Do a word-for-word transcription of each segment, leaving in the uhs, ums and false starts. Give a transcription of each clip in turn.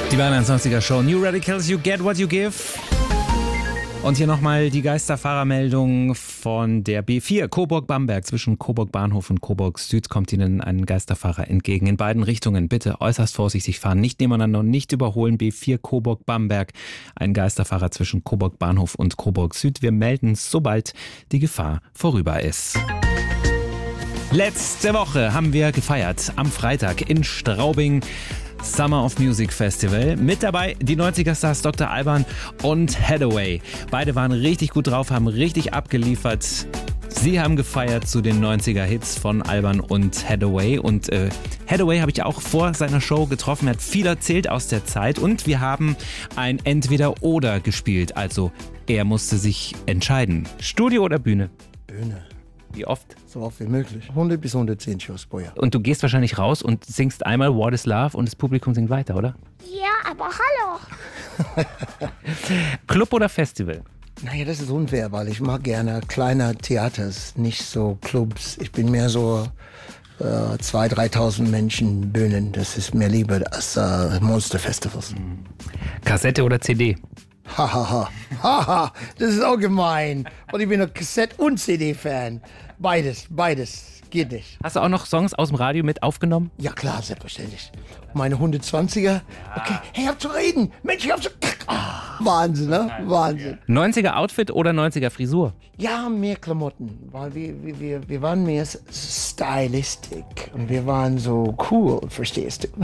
Die Bayern einundzwanziger Show. New Radicals, you get what you give. Und hier nochmal die Geisterfahrermeldung von der B vier Coburg-Bamberg. Zwischen Coburg Bahnhof und Coburg Süd kommt Ihnen ein Geisterfahrer entgegen. In beiden Richtungen bitte äußerst vorsichtig fahren, nicht nebeneinander und nicht überholen. B vier Coburg-Bamberg, ein Geisterfahrer zwischen Coburg Bahnhof und Coburg Süd. Wir melden, sobald die Gefahr vorüber ist. Letzte Woche haben wir gefeiert, am Freitag in Straubing. Summer of Music Festival. Mit dabei die neunziger-Stars Doktor Alban und Hathaway. Beide waren richtig gut drauf, haben richtig abgeliefert. Sie haben gefeiert zu den neunziger-Hits von Alban und Hathaway. Und äh, Hathaway habe ich auch vor seiner Show getroffen. Er hat viel erzählt aus der Zeit. Und wir haben ein Entweder-Oder gespielt. Also er musste sich entscheiden. Studio oder Bühne? Bühne. Wie oft? So oft wie möglich. hundert bis hundertzehn Shows pro Jahr. Und du gehst wahrscheinlich raus und singst einmal What is Love und das Publikum singt weiter, oder? Ja, aber hallo. Club oder Festival? Naja, das ist unfair, weil ich mag gerne kleine Theaters, nicht so Clubs. Ich bin mehr so äh, zweitausend, dreitausend Menschen Bühnen. Das ist mir lieber als äh, Monster-Festivals. Kassette oder C D? Hahaha, haha, das ist auch gemein. Und ich bin ein Kassett- und C D-Fan. Beides, beides, geht nicht. Hast du auch noch Songs aus dem Radio mit aufgenommen? Ja klar, selbstverständlich. Meine hundertzwanziger. Okay, hey, hab zu reden. Mensch, ich hab zu... Ah, Wahnsinn, ne? Wahnsinn. neunziger-Outfit oder neunziger-Frisur? Ja, mehr Klamotten, weil wir, wir, wir, wir waren mehr stylistic und wir waren so cool, verstehst du?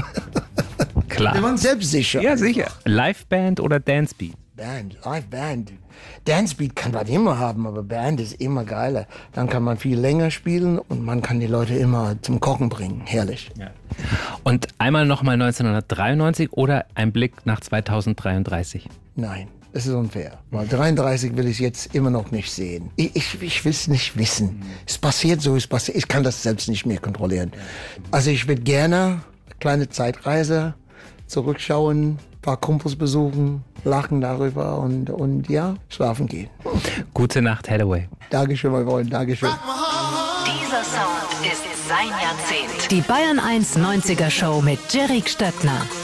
Klar. Wir waren selbstsicher. Ja, sicher. Liveband oder Dancebeat? Band, Live-Band. Dancebeat kann man immer haben, aber Band ist immer geiler. Dann kann man viel länger spielen und man kann die Leute immer zum Kochen bringen. Herrlich. Ja. Und einmal nochmal neunzehnhundertdreiundneunzig oder ein Blick nach zweitausenddreiunddreißig? Nein, das ist unfair. Weil dreiunddreißig will ich jetzt immer noch nicht sehen. Ich, ich, ich will es nicht wissen. Mhm. Es passiert so, es passiert. Ich kann das selbst nicht mehr kontrollieren. Also ich würde gerne eine kleine Zeitreise zurückschauen, ein paar Kumpels besuchen, lachen darüber und, und ja, schlafen gehen. Gute Nacht, Hathaway. Dankeschön, mein Freund, Dankeschön. Dieser Sound ist sein Jahrzehnt. Die Bayern eins neunziger Show mit Jerry Stöckner.